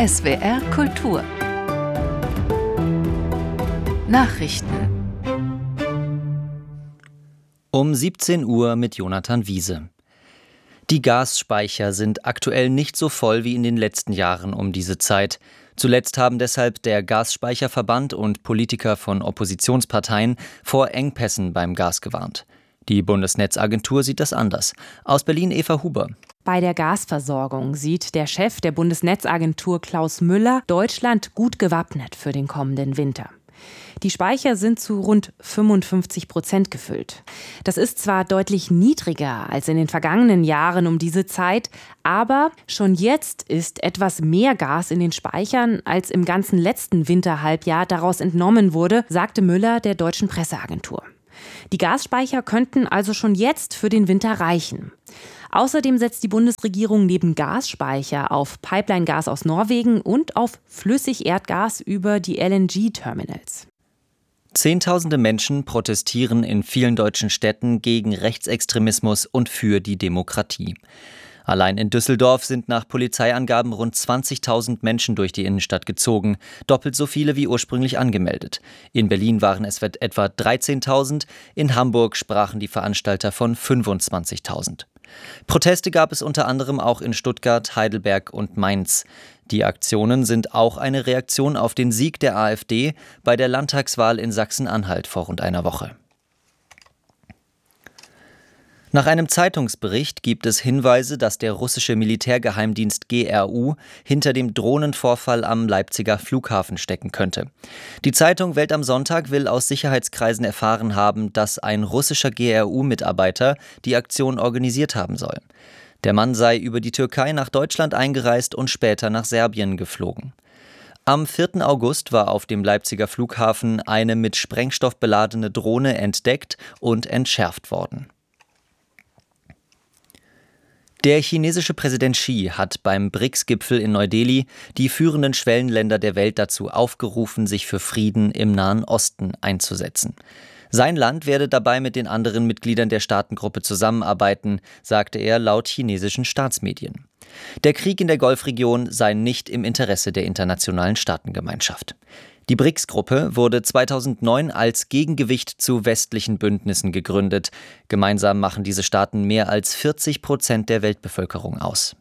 SWR Kultur Nachrichten Um 17 Uhr mit Jonathan Wiese. Die Gasspeicher sind aktuell nicht so voll wie in den letzten Jahren um diese Zeit. Zuletzt haben deshalb der Gasspeicherverband und Politiker von Oppositionsparteien vor Engpässen beim Gas gewarnt. Die Bundesnetzagentur sieht das anders. Aus Berlin Eva Huber. Bei der Gasversorgung sieht der Chef der Bundesnetzagentur Klaus Müller Deutschland gut gewappnet für den kommenden Winter. Die Speicher sind zu rund 55% gefüllt. Das ist zwar deutlich niedriger als in den vergangenen Jahren um diese Zeit, aber schon jetzt ist etwas mehr Gas in den Speichern, als im ganzen letzten Winterhalbjahr daraus entnommen wurde, sagte Müller der Deutschen Presseagentur. Die Gasspeicher könnten also schon jetzt für den Winter reichen. Außerdem setzt die Bundesregierung neben Gasspeicher auf Pipeline-Gas aus Norwegen und auf Flüssigerdgas über die LNG-Terminals. Zehntausende Menschen protestieren in vielen deutschen Städten gegen Rechtsextremismus und für die Demokratie. Allein in Düsseldorf sind nach Polizeiangaben rund 20.000 Menschen durch die Innenstadt gezogen, doppelt so viele wie ursprünglich angemeldet. In Berlin waren es etwa 13.000, in Hamburg sprachen die Veranstalter von 25.000. Proteste gab es unter anderem auch in Stuttgart, Heidelberg und Mainz. Die Aktionen sind auch eine Reaktion auf den Sieg der AfD bei der Landtagswahl in Sachsen-Anhalt vor rund einer Woche. Nach einem Zeitungsbericht gibt es Hinweise, dass der russische Militärgeheimdienst GRU hinter dem Drohnenvorfall am Leipziger Flughafen stecken könnte. Die Zeitung Welt am Sonntag will aus Sicherheitskreisen erfahren haben, dass ein russischer GRU-Mitarbeiter die Aktion organisiert haben soll. Der Mann sei über die Türkei nach Deutschland eingereist und später nach Serbien geflogen. Am 4. August war auf dem Leipziger Flughafen eine mit Sprengstoff beladene Drohne entdeckt und entschärft worden. Der chinesische Präsident Xi hat beim BRICS-Gipfel in Neu-Delhi die führenden Schwellenländer der Welt dazu aufgerufen, sich für Frieden im Nahen Osten einzusetzen. Sein Land werde dabei mit den anderen Mitgliedern der Staatengruppe zusammenarbeiten, sagte er laut chinesischen Staatsmedien. Der Krieg in der Golfregion sei nicht im Interesse der internationalen Staatengemeinschaft. Die BRICS-Gruppe wurde 2009 als Gegengewicht zu westlichen Bündnissen gegründet. Gemeinsam machen diese Staaten mehr als 40% der Weltbevölkerung aus.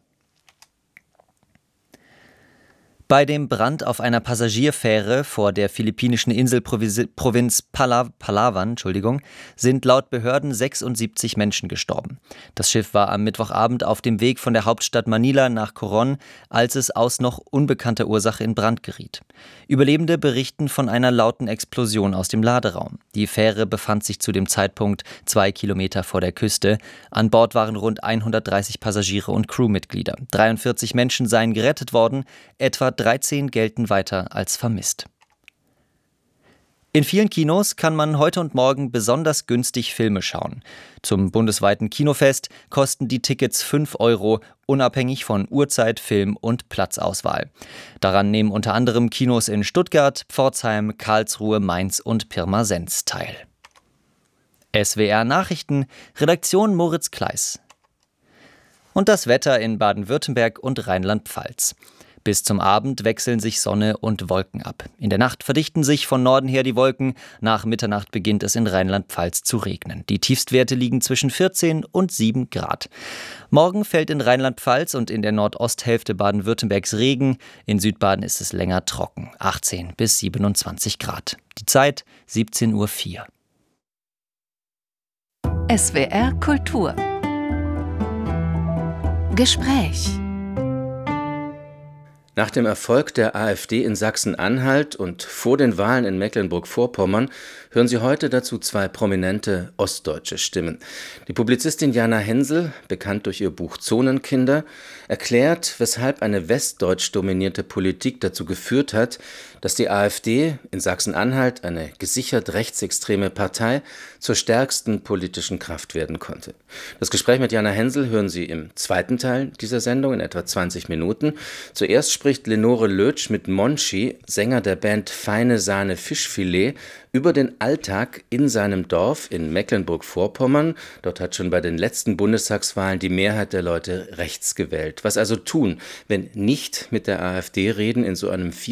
Bei dem Brand auf einer Passagierfähre vor der philippinischen Inselprovinz Palawan, sind laut Behörden 76 Menschen gestorben. Das Schiff war am Mittwochabend auf dem Weg von der Hauptstadt Manila nach Coron, als es aus noch unbekannter Ursache in Brand geriet. Überlebende berichten von einer lauten Explosion aus dem Laderaum. Die Fähre befand sich zu dem Zeitpunkt 2 Kilometer vor der Küste. An Bord waren rund 130 Passagiere und Crewmitglieder. 43 Menschen seien gerettet worden, etwa 13 gelten weiter als vermisst. In vielen Kinos kann man heute und morgen besonders günstig Filme schauen. Zum bundesweiten Kinofest kosten die Tickets 5 €, unabhängig von Uhrzeit, Film und Platzauswahl. Daran nehmen unter anderem Kinos in Stuttgart, Pforzheim, Karlsruhe, Mainz und Pirmasens teil. SWR Nachrichten, Redaktion Moritz Kleiss. Und das Wetter in Baden-Württemberg und Rheinland-Pfalz. Bis zum Abend wechseln sich Sonne und Wolken ab. In der Nacht verdichten sich von Norden her die Wolken. Nach Mitternacht beginnt es in Rheinland-Pfalz zu regnen. Die Tiefstwerte liegen zwischen 14 und 7 Grad. Morgen fällt in Rheinland-Pfalz und in der Nordosthälfte Baden-Württembergs Regen. In Südbaden ist es länger trocken, 18 bis 27 Grad. Die Zeit 17:04 Uhr. SWR Kultur Gespräch. Nach dem Erfolg der AfD in Sachsen-Anhalt und vor den Wahlen in Mecklenburg-Vorpommern hören Sie heute dazu zwei prominente ostdeutsche Stimmen. Die Publizistin Jana Hensel, bekannt durch ihr Buch Zonenkinder, erklärt, weshalb eine westdeutsch dominierte Politik dazu geführt hat, dass die AfD in Sachsen-Anhalt, eine gesichert rechtsextreme Partei, zur stärksten politischen Kraft werden konnte. Das Gespräch mit Jana Hensel hören Sie im zweiten Teil dieser Sendung in etwa 20 Minuten. Zuerst spricht spricht Lenore Lötsch mit Monchi, Sänger der Band Feine Sahne Fischfilet, über den Alltag in seinem Dorf in Mecklenburg-Vorpommern. Dort hat schon bei den letzten Bundestagswahlen die Mehrheit der Leute rechts gewählt. Was also tun, wenn nicht mit der AfD reden in so einem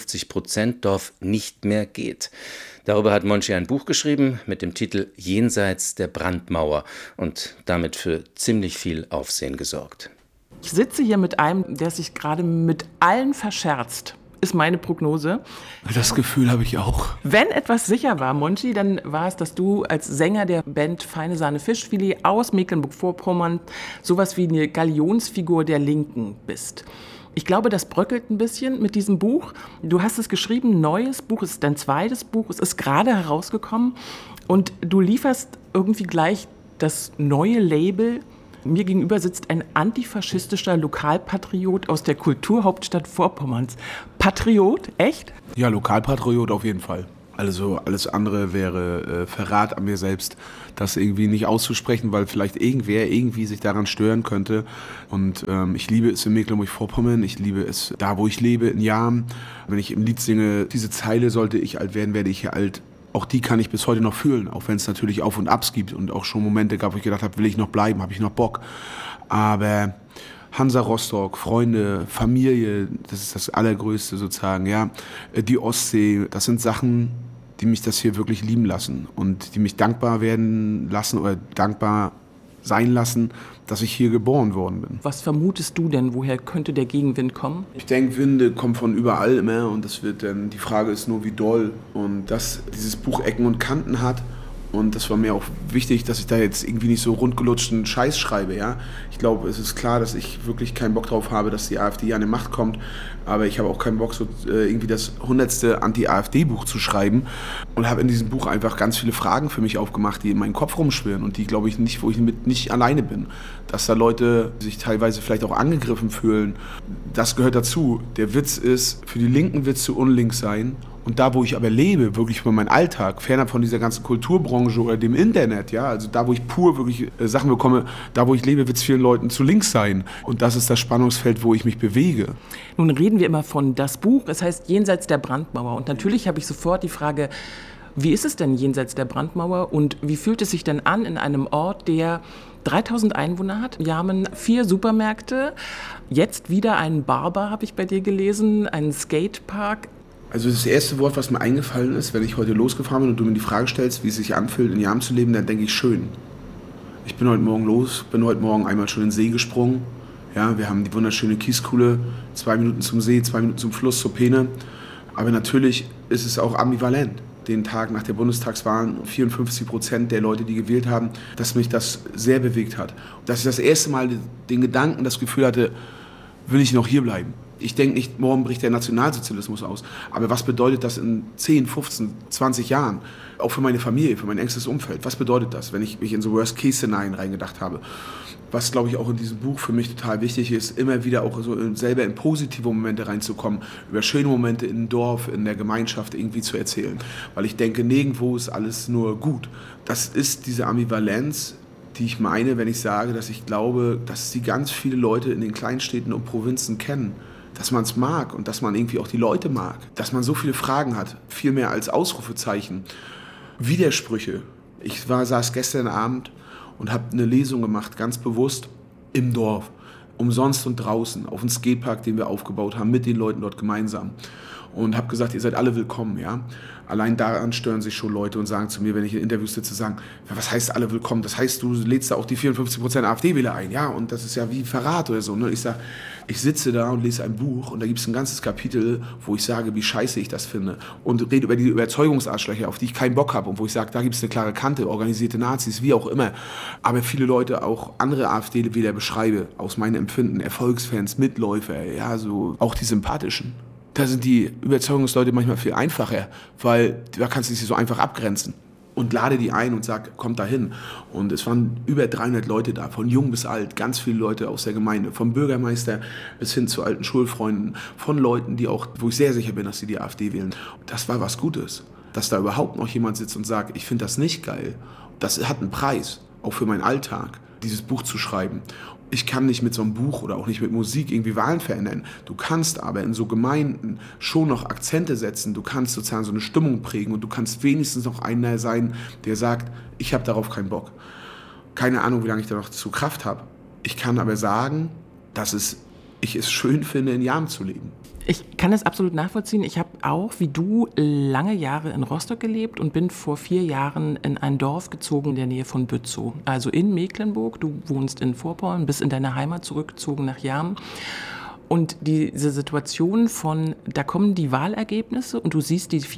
54%-Dorf nicht mehr geht? Darüber hat Monchi ein Buch geschrieben mit dem Titel Jenseits der Brandmauer und damit für ziemlich viel Aufsehen gesorgt. Ich sitze hier mit einem, der sich gerade mit allen verscherzt, ist meine Prognose. Das Gefühl habe ich auch. Wenn etwas sicher war, Monchi, dann war es, dass du als Sänger der Band Feine Sahne Fischfilet aus Mecklenburg-Vorpommern sowas wie eine Galionsfigur der Linken bist. Ich glaube, das bröckelt ein bisschen mit diesem Buch. Du hast es geschrieben, neues Buch, es ist dein zweites Buch, es ist gerade herausgekommen und du lieferst irgendwie gleich das neue Label. Mir gegenüber sitzt ein antifaschistischer Lokalpatriot aus der Kulturhauptstadt Vorpommerns. Patriot? Echt? Ja, Lokalpatriot auf jeden Fall. Also alles andere wäre Verrat an mir selbst, das irgendwie nicht auszusprechen, weil vielleicht irgendwer irgendwie sich daran stören könnte. Und ich liebe es in Mecklenburg-Vorpommern, ich liebe es da, wo ich lebe, in Jam. Wenn ich im Lied singe, diese Zeile, sollte ich alt werden, werde ich hier alt. Auch die kann ich bis heute noch fühlen, auch wenn es natürlich Auf und Abs gibt und auch schon Momente gab, wo ich gedacht habe, will ich noch bleiben, habe ich noch Bock. Aber Hansa Rostock, Freunde, Familie, das ist das Allergrößte sozusagen, ja. Die Ostsee, das sind Sachen, die mich das hier wirklich lieben lassen und die mich dankbar werden lassen oder dankbar sein lassen, dass ich hier geboren worden bin. Was vermutest du denn, woher könnte der Gegenwind kommen? Ich denke, Winde kommen von überall immer und das wird dann, die Frage ist nur, wie doll. Und dass dieses Buch Ecken und Kanten hat und das war mir auch wichtig, dass ich da jetzt irgendwie nicht so rundgelutschten Scheiß schreibe, ja. Ich glaube, es ist klar, dass ich wirklich keinen Bock drauf habe, dass die AfD an die Macht kommt, aber ich habe auch keinen Bock, so irgendwie das 100. Anti-AfD-Buch zu schreiben und habe in diesem Buch einfach ganz viele Fragen für mich aufgemacht, die in meinem Kopf rumschwirren und die, glaube ich, nicht, wo ich mit nicht alleine bin. Dass da Leute sich teilweise vielleicht auch angegriffen fühlen, das gehört dazu. Der Witz ist, für die Linken wird es zu unlinks sein. Und da, wo ich aber lebe, wirklich über meinen Alltag, fernab von dieser ganzen Kulturbranche oder dem Internet, ja, also da, wo ich pur wirklich Sachen bekomme, da, wo ich lebe, wird es vielen Leuten zu links sein. Und das ist das Spannungsfeld, wo ich mich bewege. Nun reden wir immer von das Buch, es heißt Jenseits der Brandmauer. Und natürlich habe ich sofort die Frage, wie ist es denn jenseits der Brandmauer und wie fühlt es sich denn an in einem Ort, der 3000 Einwohner hat? Wir haben 4 Supermärkte, jetzt wieder einen Barber, habe ich bei dir gelesen, einen Skatepark. Also das erste Wort, was mir eingefallen ist, wenn ich heute losgefahren bin und du mir die Frage stellst, wie es sich anfühlt, in Jam zu leben, dann denke ich schön. Ich bin heute Morgen los, bin heute Morgen einmal schon in den See gesprungen. Ja, wir haben die wunderschöne Kieskuhle, 2 Minuten zum See, 2 Minuten zum Fluss, zur Peene. Aber natürlich ist es auch ambivalent. Den Tag nach der Bundestagswahl, 54% der Leute, die gewählt haben, dass mich das sehr bewegt hat. Dass ich das erste Mal den Gedanken, das Gefühl hatte, will ich noch hier bleiben. Ich denke nicht, morgen bricht der Nationalsozialismus aus. Aber was bedeutet das in 10, 15, 20 Jahren? Auch für meine Familie, für mein engstes Umfeld. Was bedeutet das, wenn ich mich in so Worst-Case-Szenarien reingedacht habe? Was, glaube ich, auch in diesem Buch für mich total wichtig ist, immer wieder auch so selber in positive Momente reinzukommen, über schöne Momente im Dorf, in der Gemeinschaft irgendwie zu erzählen. Weil ich denke, nirgendwo ist alles nur gut. Das ist diese Ambivalenz, die ich meine, wenn ich sage, dass ich glaube, dass sie ganz viele Leute in den Kleinstädten und Provinzen kennen. Dass man es mag und dass man irgendwie auch die Leute mag. Dass man so viele Fragen hat, viel mehr als Ausrufezeichen. Widersprüche. Ich saß gestern Abend und habe eine Lesung gemacht, ganz bewusst, im Dorf. Umsonst und draußen, auf dem Skatepark, den wir aufgebaut haben, mit den Leuten dort gemeinsam. Und habe gesagt, ihr seid alle willkommen, ja. Allein daran stören sich schon Leute und sagen zu mir, wenn ich in Interviews sitze, sagen, was heißt alle willkommen? Das heißt, du lädst da auch die 54% AfD-Wähler ein, ja, und das ist ja wie Verrat oder so. Und ich sage, ich sitze da und lese ein Buch und da gibt es ein ganzes Kapitel, wo ich sage, wie scheiße ich das finde und rede über die Überzeugungsarschlöcher, auf die ich keinen Bock habe und wo ich sage, da gibt es eine klare Kante, organisierte Nazis, wie auch immer. Aber viele Leute, auch andere AfD-Wähler beschreibe, aus meinem Empfinden, Erfolgsfans, Mitläufer, ja, so auch die Sympathischen. Da sind die Überzeugungsleute manchmal viel einfacher, weil da kannst du dich so einfach abgrenzen. Und lade die ein und sag, kommt da hin. Und es waren über 300 Leute da, von jung bis alt, ganz viele Leute aus der Gemeinde, vom Bürgermeister bis hin zu alten Schulfreunden, von Leuten, die auch, wo ich sehr sicher bin, dass sie die AfD wählen. Das war was Gutes, dass da überhaupt noch jemand sitzt und sagt, ich finde das nicht geil. Das hat einen Preis, auch für meinen Alltag, dieses Buch zu schreiben. Ich kann nicht mit so einem Buch oder auch nicht mit Musik irgendwie Wahlen verändern. Du kannst aber in so Gemeinden schon noch Akzente setzen. Du kannst sozusagen so eine Stimmung prägen und du kannst wenigstens noch einer sein, der sagt, ich habe darauf keinen Bock. Keine Ahnung, wie lange ich da noch zu Kraft habe. Ich kann aber sagen, dass ich es schön finde, in Jam zu leben. Ich kann das absolut nachvollziehen. Ich habe auch, wie du, lange Jahre in Rostock gelebt und bin vor 4 Jahren in ein Dorf gezogen in der Nähe von Bützow, also in Mecklenburg. Du wohnst in Vorpommern, bist in deine Heimat zurückgezogen nach Jam. Und diese Situation von, da kommen die Wahlergebnisse und du siehst die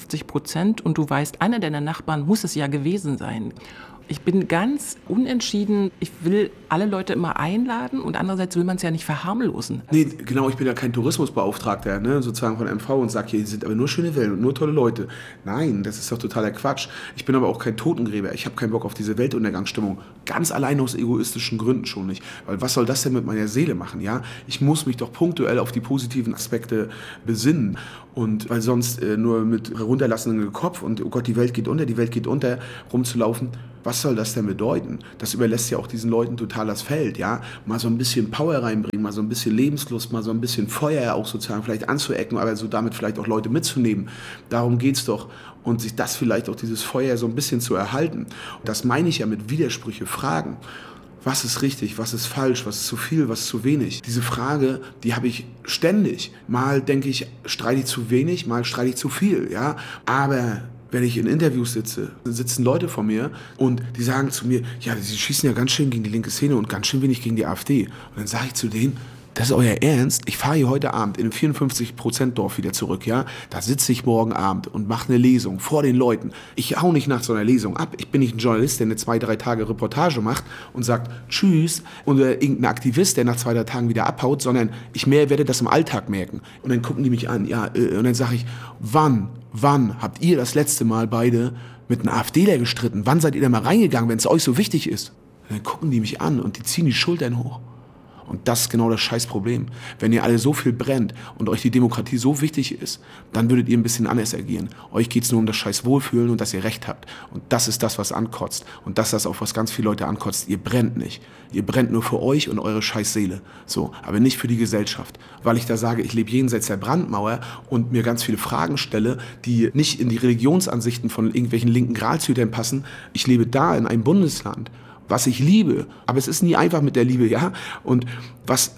54% und du weißt, einer deiner Nachbarn muss es ja gewesen sein. Ich bin ganz unentschieden. Ich will alle Leute immer einladen und andererseits will man es ja nicht verharmlosen. Nee, genau, ich bin ja kein Tourismusbeauftragter, ne, sozusagen von MV und sage, hier sind aber nur schöne Wellen und nur tolle Leute. Nein, das ist doch totaler Quatsch. Ich bin aber auch kein Totengräber. Ich habe keinen Bock auf diese Weltuntergangsstimmung. Ganz allein aus egoistischen Gründen schon nicht. Weil was soll das denn mit meiner Seele machen, ja? Ich muss mich doch punktuell auf die positiven Aspekte besinnen. Und weil sonst nur mit herunterlassendem Kopf und oh Gott, die Welt geht unter, rumzulaufen, was soll das denn bedeuten? Das überlässt ja auch diesen Leuten total das Feld, ja? Mal so ein bisschen Power reinbringen, mal so ein bisschen Lebenslust, mal so ein bisschen Feuer auch sozusagen vielleicht anzuecken, aber so damit vielleicht auch Leute mitzunehmen. Darum geht's doch. Und sich das vielleicht auch dieses Feuer so ein bisschen zu erhalten. Und das meine ich ja mit Widersprüche, Fragen. Was ist richtig, was ist falsch, was ist zu viel, was ist zu wenig? Diese Frage, die habe ich ständig. Mal denke ich, streite ich zu wenig, mal streite ich zu viel, ja? Aber wenn ich in Interviews sitze, sitzen Leute vor mir und die sagen zu mir, ja, sie schießen ja ganz schön gegen die linke Szene und ganz schön wenig gegen die AfD. Und dann sage ich zu denen, das ist euer Ernst? Ich fahre hier heute Abend in einem 54%-Dorf wieder zurück, ja? Da sitze ich morgen Abend und mache eine Lesung vor den Leuten. Ich hau nicht nach so einer Lesung ab. Ich bin nicht ein Journalist, der eine 2-3 Tage Reportage macht und sagt Tschüss oder irgendein Aktivist, der nach 2-3 Tagen wieder abhaut, sondern ich werde das im Alltag merken. Und dann gucken die mich an, ja, und dann sage ich, wann habt ihr das letzte Mal beide mit einem AfDler gestritten? Wann seid ihr da mal reingegangen, wenn es euch so wichtig ist? Und dann gucken die mich an und die ziehen die Schultern hoch. Und das ist genau das Scheißproblem. Wenn ihr alle so viel brennt und euch die Demokratie so wichtig ist, dann würdet ihr ein bisschen anders agieren. Euch geht's nur um das scheiß Wohlfühlen und dass ihr Recht habt. Und das ist das, was ankotzt. Und das ist das auch, was ganz viele Leute ankotzt. Ihr brennt nicht. Ihr brennt nur für euch und eure scheiß Seele. So, aber nicht für die Gesellschaft. Weil ich da sage, ich lebe jenseits der Brandmauer und mir ganz viele Fragen stelle, die nicht in die Religionsansichten von irgendwelchen linken Gralshütern passen. Ich lebe da in einem Bundesland, was ich liebe, aber es ist nie einfach mit der Liebe, ja. Und was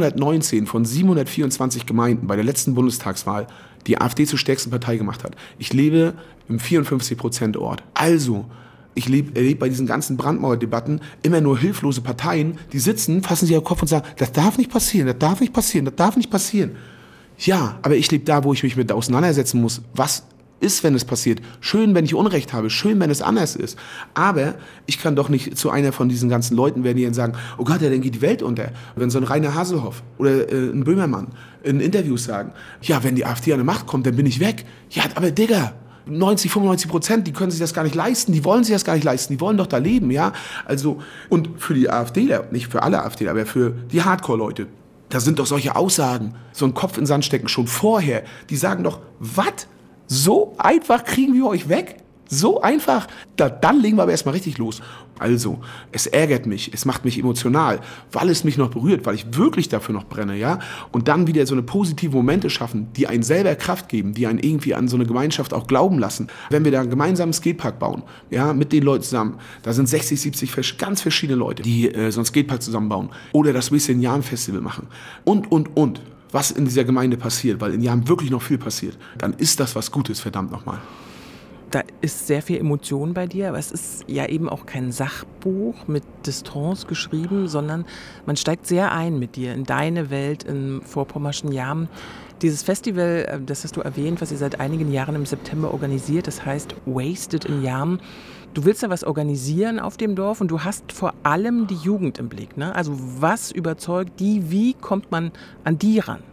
719 von 724 Gemeinden bei der letzten Bundestagswahl die AfD zur stärksten Partei gemacht hat. Ich lebe im 54%-Ort. Also, ich erlebe bei diesen ganzen Brandmauerdebatten immer nur hilflose Parteien, die sitzen, fassen sich auf den Kopf und sagen, das darf nicht passieren, das darf nicht passieren, das darf nicht passieren. Ja, aber ich lebe da, wo ich mich mit auseinandersetzen muss. Was ist, wenn es passiert. Schön, wenn ich Unrecht habe. Schön, wenn es anders ist. Aber ich kann doch nicht zu einer von diesen ganzen Leuten werden, die dann sagen, oh Gott, ja, dann geht die Welt unter. Wenn so ein Rainer Haselhoff oder ein Böhmermann in Interviews sagen, ja, wenn die AfD an die Macht kommt, dann bin ich weg. Ja, aber Digga, 95%, die können sich das gar nicht leisten, die wollen sich das gar nicht leisten, die wollen doch da leben, ja. Also, und für die AfDler, nicht für alle AfDler, aber für die Hardcore-Leute, da sind doch solche Aussagen, so einen Kopf in den Sand stecken, schon vorher, die sagen doch, was? So einfach kriegen wir euch weg? So einfach? Dann legen wir aber erstmal richtig los. Also, es ärgert mich, es macht mich emotional, weil es mich noch berührt, weil ich wirklich dafür noch brenne, ja? Und dann wieder so eine positive Momente schaffen, die einen selber Kraft geben, die einen irgendwie an so eine Gemeinschaft auch glauben lassen. Wenn wir da einen gemeinsamen Skatepark bauen, ja, mit den Leuten zusammen, da sind 60, 70 ganz verschiedene Leute, die so einen Skatepark zusammenbauen oder das Wissen Jam Festival machen und. Was in dieser Gemeinde passiert, weil in Jam wirklich noch viel passiert, dann ist das was Gutes, verdammt nochmal. Da ist sehr viel Emotion bei dir, aber es ist ja eben auch kein Sachbuch mit Distanz geschrieben, sondern man steigt sehr ein mit dir in deine Welt im vorpommerschen Jam. Dieses Festival, das hast du erwähnt, was ihr seit einigen Jahren im September organisiert, das heißt Wasted in Jam. Du willst da was organisieren auf dem Dorf und du hast vor allem die Jugend im Blick, ne? Also was überzeugt die, wie kommt man an die ran?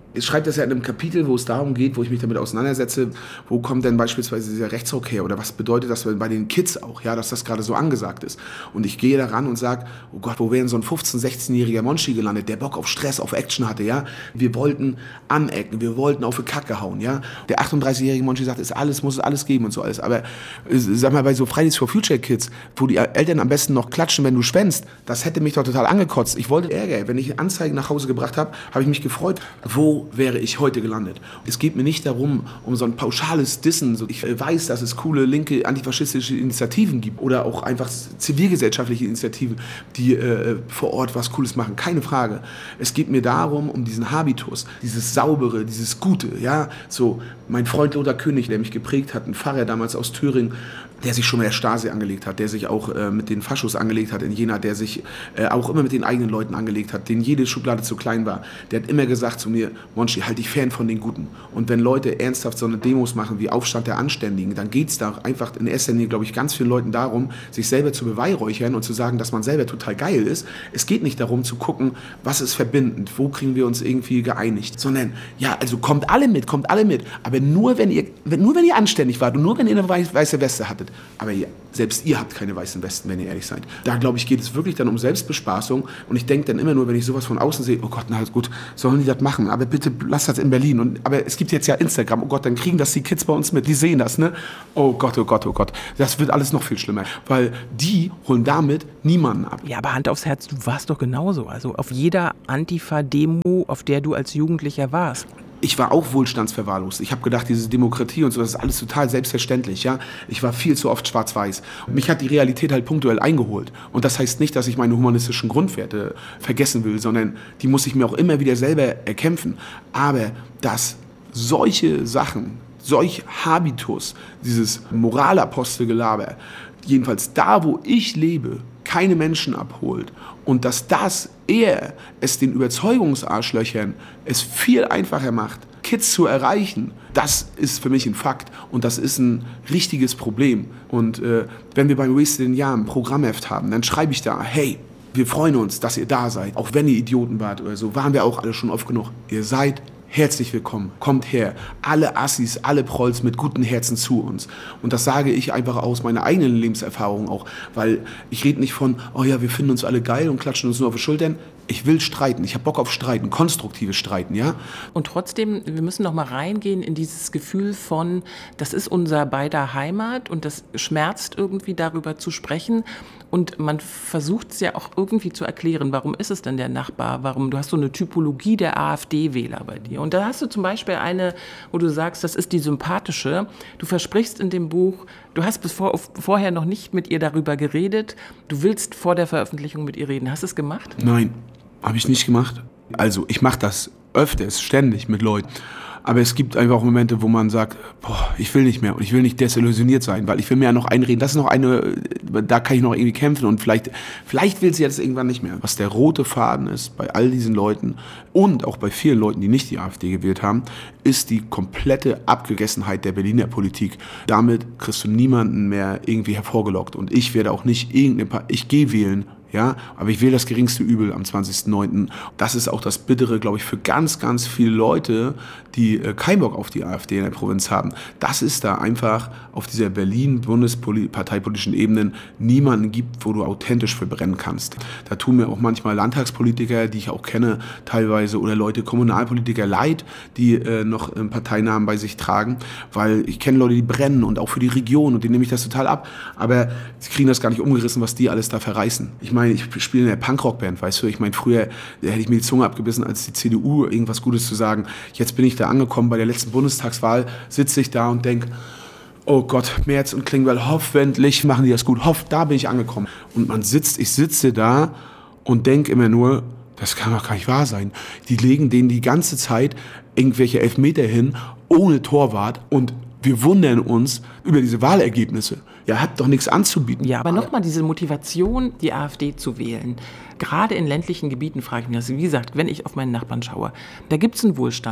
Ich schreibe das ja in einem Kapitel, wo es darum geht, wo ich mich damit auseinandersetze, wo kommt denn beispielsweise dieser Rechtsruck her oder was bedeutet das bei den Kids auch, ja, dass das gerade so angesagt ist. Und ich gehe da ran und sage, oh Gott, wo wäre denn so ein 15-, 16-jähriger Monchi gelandet, der Bock auf Stress, auf Action hatte, ja. Wir wollten anecken, wir wollten auf die Kacke hauen, ja. Der 38-jährige Monchi sagt, muss es alles geben und so alles. Aber sag mal, bei so Fridays for Future Kids, wo die Eltern am besten noch klatschen, wenn du spendest, das hätte mich doch total angekotzt. Ich wollte Ärger. Wenn ich Anzeigen nach Hause gebracht habe, habe ich mich gefreut. Wo wäre ich heute gelandet? Es geht mir nicht darum, um so ein pauschales Dissen. Ich weiß, dass es coole linke antifaschistische Initiativen gibt oder auch einfach zivilgesellschaftliche Initiativen, die vor Ort was Cooles machen. Keine Frage. Es geht mir darum, um diesen Habitus, dieses Saubere, dieses Gute. Ja? So, mein Freund Lothar König, der mich geprägt hat, ein Pfarrer damals aus Thüringen, der sich schon mit der Stasi angelegt hat, der sich auch mit den Faschos angelegt hat in Jena, der sich auch immer mit den eigenen Leuten angelegt hat, denen jede Schublade zu klein war. Der hat immer gesagt zu mir, Monchi, halt dich fern von den Guten. Und wenn Leute ernsthaft so eine Demos machen wie Aufstand der Anständigen, dann geht es da einfach in erster Linie, glaube ich, ganz vielen Leuten darum, sich selber zu beweihräuchern und zu sagen, dass man selber total geil ist. Es geht nicht darum zu gucken, was ist verbindend, wo kriegen wir uns irgendwie geeinigt, sondern, ja, also kommt alle mit, aber nur wenn ihr anständig wart und nur wenn ihr eine weiße Weste hattet. Aber selbst ihr habt keine weißen Westen, wenn ihr ehrlich seid. Da, glaube ich, geht es wirklich dann um Selbstbespaßung. Und ich denke dann immer nur, wenn ich sowas von außen sehe, oh Gott, na gut, sollen die das machen? Aber bitte lasst das in Berlin. Aber es gibt jetzt ja Instagram. Oh Gott, dann kriegen das die Kids bei uns mit. Die sehen das, ne? Oh Gott, oh Gott, oh Gott. Das wird alles noch viel schlimmer. Weil die holen damit niemanden ab. Ja, aber Hand aufs Herz, du warst doch genauso. Also auf jeder Antifa-Demo, auf der du als Jugendlicher warst. Ich war auch wohlstandsverwahrlost. Ich habe gedacht, diese Demokratie und so, das ist alles total selbstverständlich. Ja? Ich war viel zu oft schwarz-weiß. Und mich hat die Realität halt punktuell eingeholt. Und das heißt nicht, dass ich meine humanistischen Grundwerte vergessen will, sondern die muss ich mir auch immer wieder selber erkämpfen. Aber dass solche Sachen, solch Habitus, dieses Moralapostelgelaber, jedenfalls da, wo ich lebe, keine Menschen abholt und dass das eher es den Überzeugungsarschlöchern es viel einfacher macht, Kids zu erreichen, das ist für mich ein Fakt und das ist ein richtiges Problem. Und wenn wir beim Wasted in Jahren Programmheft haben, dann schreibe ich da, hey, wir freuen uns, dass ihr da seid, auch wenn ihr Idioten wart oder so, waren wir auch alle schon oft genug. Ihr seid herzlich willkommen, kommt her. Alle Assis, alle Prolls mit guten Herzen zu uns. Und das sage ich einfach aus meiner eigenen Lebenserfahrung auch, weil ich rede nicht von, oh ja, wir finden uns alle geil und klatschen uns nur auf die Schultern. Ich will streiten, ich habe Bock auf Streiten, konstruktives Streiten, ja. Und trotzdem, wir müssen noch mal reingehen in dieses Gefühl von, das ist unser beider Heimat und das schmerzt irgendwie, darüber zu sprechen. Und man versucht es ja auch irgendwie zu erklären, warum ist es denn der Nachbar, du hast so eine Typologie der AfD-Wähler bei dir. Und da hast du zum Beispiel eine, wo du sagst, das ist die sympathische. Du versprichst in dem Buch, du hast vorher noch nicht mit ihr darüber geredet, du willst vor der Veröffentlichung mit ihr reden. Hast du es gemacht? Nein, habe ich nicht gemacht. Also ich mache das öfters, ständig mit Leuten. Aber es gibt einfach auch Momente, wo man sagt, boah, ich will nicht mehr und ich will nicht desillusioniert sein, weil ich will mir ja noch einreden, das ist noch eine, da kann ich noch irgendwie kämpfen und vielleicht will sie jetzt irgendwann nicht mehr. Was der rote Faden ist bei all diesen Leuten und auch bei vielen Leuten, die nicht die AfD gewählt haben, ist die komplette Abgegessenheit der Berliner Politik. Damit kriegst du niemanden mehr irgendwie hervorgelockt und ich werde auch nicht ich gehe wählen. Ja, aber ich wähle das geringste Übel am 20.09. Das ist auch das Bittere, glaube ich, für ganz, ganz viele Leute, die keinen Bock auf die AfD in der Provinz haben. Das ist da einfach auf dieser Berlin-Bundesparteipolitischen Ebene niemanden gibt, wo du authentisch verbrennen kannst. Da tun mir auch manchmal Landtagspolitiker, die ich auch kenne teilweise, oder Leute, Kommunalpolitiker leid, die noch Parteinamen bei sich tragen, weil ich kenne Leute, die brennen und auch für die Region und denen nehme ich das total ab. Aber sie kriegen das gar nicht umgerissen, was die alles da verreißen. Ich meine, ich spiele in der Punkrock-Band, weißt du, ich meine, früher hätte ich mir die Zunge abgebissen, als die CDU irgendwas Gutes zu sagen. Jetzt bin ich da angekommen, bei der letzten Bundestagswahl sitze ich da und denke, oh Gott, Merz und Klingbeil, hoffentlich machen die das gut, da bin ich angekommen. Und ich sitze da und denke immer nur, das kann doch gar nicht wahr sein. Die legen denen die ganze Zeit irgendwelche Elfmeter hin, ohne Torwart und wir wundern uns über diese Wahlergebnisse. Ihr habt doch nichts anzubieten. Ja, aber nochmal diese Motivation, die AfD zu wählen. Gerade in ländlichen Gebieten frage ich mich das. Wie gesagt, wenn ich auf meinen Nachbarn schaue, da gibt es einen Wohlstand.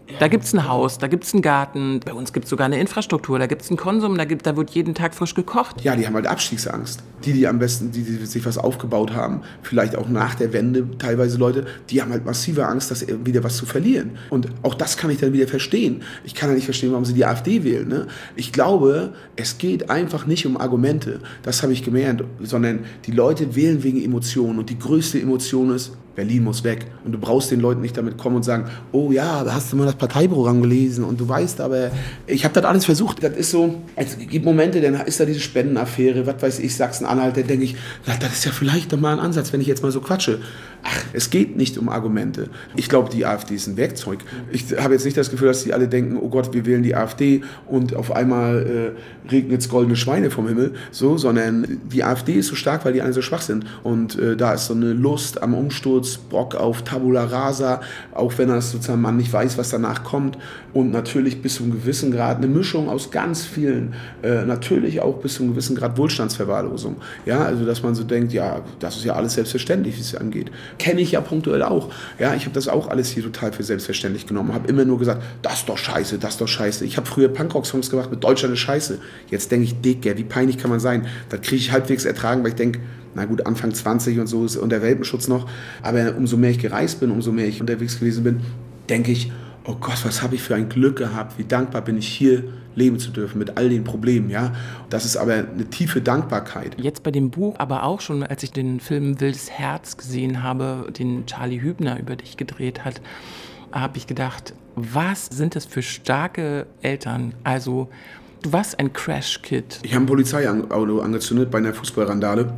Da gibt es ein Haus, da gibt es einen Garten, bei uns gibt es sogar eine Infrastruktur, da gibt es einen Konsum, da wird jeden Tag frisch gekocht. Ja, die haben halt Abstiegsangst. Die am besten, die sich was aufgebaut haben, vielleicht auch nach der Wende, teilweise Leute, die haben halt massive Angst, dass wieder was zu verlieren. Und auch das kann ich dann wieder verstehen. Ich kann ja nicht verstehen, warum sie die AfD wählen. Ne? Ich glaube, es geht einfach nicht um Argumente, das habe ich gemerkt, sondern die Leute wählen wegen Emotionen. Und die größte Emotion ist, Berlin muss weg. Und du brauchst den Leuten nicht damit kommen und sagen, oh ja, hast du mal das Parteiprogramm gelesen und du weißt, aber ich habe das alles versucht. Das ist so, es gibt Momente, dann ist da diese Spendenaffäre, was weiß ich, Sachsen-Anhalt, da denke ich, das ist ja vielleicht doch mal ein Ansatz, wenn ich jetzt mal so quatsche. Ach, es geht nicht um Argumente. Ich glaube, die AfD ist ein Werkzeug. Ich habe jetzt nicht das Gefühl, dass die alle denken, oh Gott, wir wählen die AfD und auf einmal regnet es goldene Schweine vom Himmel, so, sondern die AfD ist so stark, weil die alle so schwach sind. Und da ist so eine Lust am Umsturz, Bock auf Tabula Rasa, auch wenn das sozusagen man nicht weiß, was danach kommt. Und natürlich bis zu einem gewissen Grad eine Mischung aus ganz vielen, natürlich auch bis zu einem gewissen Grad Wohlstandsverwahrlosung. Ja, also dass man so denkt, ja, das ist ja alles selbstverständlich, wie es angeht. Kenne ich ja punktuell auch. Ja, ich habe das auch alles hier total für selbstverständlich genommen. Habe immer nur gesagt, das ist doch scheiße, das ist doch scheiße. Ich habe früher Punkrock-Songs gemacht mit Deutschland ist scheiße. Jetzt denke ich, Digga, wie peinlich kann man sein? Das kriege ich halbwegs ertragen, weil ich denke, na gut, Anfang 20 und so ist unter Welpenschutz noch. Aber umso mehr ich gereist bin, umso mehr ich unterwegs gewesen bin, denke ich, oh Gott, was habe ich für ein Glück gehabt, wie dankbar bin ich hier leben zu dürfen mit all den Problemen, ja. Das ist aber eine tiefe Dankbarkeit. Jetzt bei dem Buch, aber auch schon, als ich den Film Wildes Herz gesehen habe, den Charlie Hübner über dich gedreht hat, habe ich gedacht, was sind das für starke Eltern? Also, du warst ein Crash-Kid. Ich habe ein Polizeiauto angezündet bei einer Fußballrandale,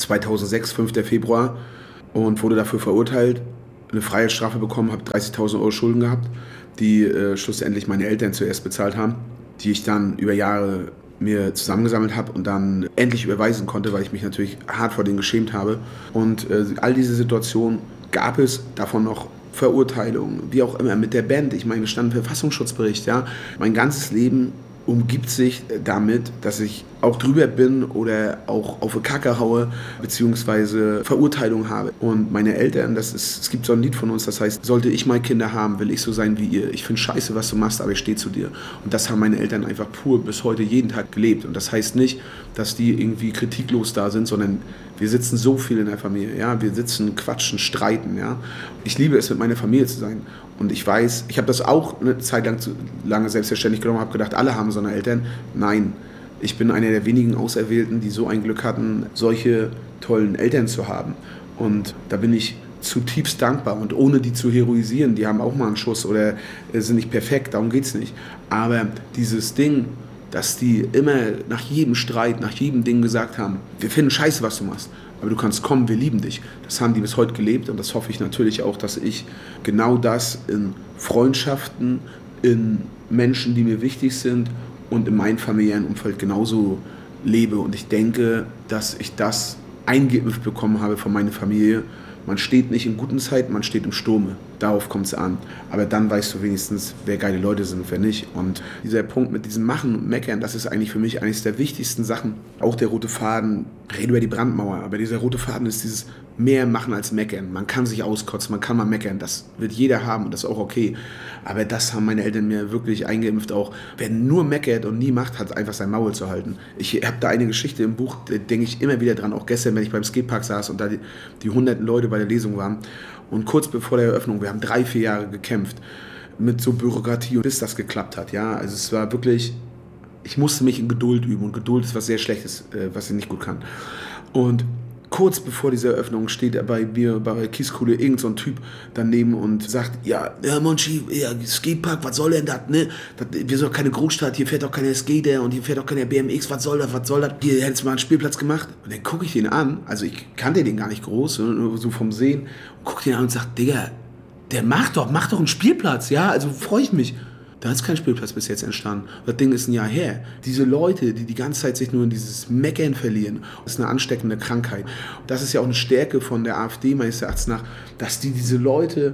2006, 5. Februar, und wurde dafür verurteilt, eine Freiheitsstrafe bekommen, habe 30.000 Euro Schulden gehabt, die schlussendlich meine Eltern zuerst bezahlt haben, die ich dann über Jahre mir zusammengesammelt habe und dann endlich überweisen konnte, weil ich mich natürlich hart vor denen geschämt habe. Und all diese Situationen gab es, davon noch Verurteilungen, wie auch immer, mit der Band. Ich meine, wir standen im Verfassungsschutzbericht, ja. Mein ganzes Leben umgibt sich damit, dass ich auch drüber bin oder auch auf eine Kacke haue, beziehungsweise Verurteilung habe. Und meine Eltern, es gibt so ein Lied von uns, das heißt, sollte ich mal Kinder haben, will ich so sein wie ihr. Ich finde scheiße, was du machst, aber ich stehe zu dir. Und das haben meine Eltern einfach pur bis heute jeden Tag gelebt. Und das heißt nicht, dass die irgendwie kritiklos da sind, sondern wir sitzen so viel in der Familie. Ja? Wir sitzen, quatschen, streiten. Ja? Ich liebe es, mit meiner Familie zu sein. Und ich weiß, ich habe das auch eine Zeit lange selbstverständlich genommen, habe gedacht, alle haben so eine Eltern. Nein, ich bin einer der wenigen Auserwählten, die so ein Glück hatten, solche tollen Eltern zu haben. Und da bin ich zutiefst dankbar. Und ohne die zu heroisieren, die haben auch mal einen Schuss oder sind nicht perfekt, darum geht es nicht. Aber dieses Ding, dass die immer nach jedem Streit, nach jedem Ding gesagt haben, wir finden scheiße, was du machst, aber du kannst kommen, wir lieben dich. Das haben die bis heute gelebt und das hoffe ich natürlich auch, dass ich genau das in Freundschaften, in Menschen, die mir wichtig sind und in meinem familiären Umfeld genauso lebe. Und ich denke, dass ich das eingeimpft bekommen habe von meiner Familie. Man steht nicht in guten Zeiten, man steht im Sturme. Darauf kommt es an. Aber dann weißt du wenigstens, wer geile Leute sind und wer nicht. Und dieser Punkt mit diesem Machen und Meckern, das ist eigentlich für mich eines der wichtigsten Sachen. Auch der rote Faden, rede über die Brandmauer, aber dieser rote Faden ist dieses mehr machen als meckern. Man kann sich auskotzen, man kann mal meckern, das wird jeder haben und das ist auch okay. Aber das haben meine Eltern mir wirklich eingeimpft auch. Wer nur meckert und nie macht, hat einfach sein Maul zu halten. Ich habe da eine Geschichte im Buch, da denke ich immer wieder dran, auch gestern, wenn ich beim Skatepark saß und da die hunderten Leute bei der Lesung waren. Und kurz bevor der Eröffnung, wir haben 3-4 Jahre gekämpft mit so Bürokratie, bis das geklappt hat. Ja? Also es war wirklich, ich musste mich in Geduld üben und Geduld ist was sehr Schlechtes, was ich nicht gut kann. Und kurz bevor diese Eröffnung steht er bei mir, bei der Kieskuhle, irgend so ein Typ daneben und sagt, ja Monchi, ja, Skatepark, was soll denn das, ne? Wir sind doch keine Großstadt, hier fährt doch keiner Skater und hier fährt doch keiner BMX, was soll das? Hier hättest du mal einen Spielplatz gemacht. Und dann gucke ich den an, also ich kannte den gar nicht groß, nur so vom Sehen, und gucke den an und sage, Digga, der mach doch einen Spielplatz, ja, also freue ich mich. Da ist kein Spielplatz bis jetzt entstanden. Das Ding ist ein Jahr her. Diese Leute, die die ganze Zeit sich nur in dieses Meckern verlieren, das ist eine ansteckende Krankheit. Das ist ja auch eine Stärke von der AfD meines Erachtens nach, dass die diese Leute